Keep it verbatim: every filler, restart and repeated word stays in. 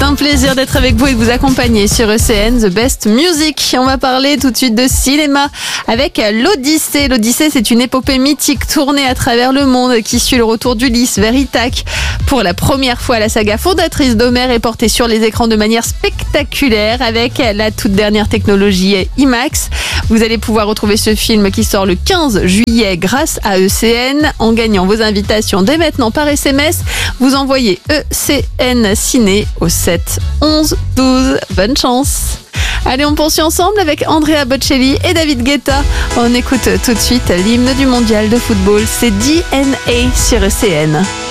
un plaisir d'être avec vous et de vous accompagner sur E C N, The Best Music. On va parler tout de suite de cinéma avec l'Odyssée. L'Odyssée, c'est une épopée mythique tournée à travers le monde qui suit le retour d'Ulysse vers Ithaque. Pour la première fois, la saga fondatrice d'Homère est portée sur les écrans de manière spectaculaire avec la toute dernière technologie IMAX. Vous allez pouvoir retrouver ce film qui sort le quinze juillet grâce à E C N en gagnant vos invitations dès maintenant par S M S. Vous envoyez E C N Ciné au sept onze douze. Bonne chance. Allez, on poursuit ensemble avec Andrea Bocelli et David Guetta. On écoute tout de suite l'hymne du mondial de football. C'est D N A sur E C N.